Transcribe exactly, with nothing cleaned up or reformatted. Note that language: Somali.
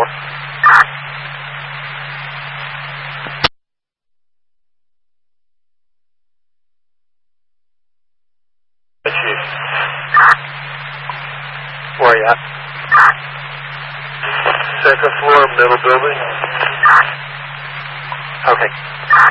Where are you at? Second floor, middle building. Okay.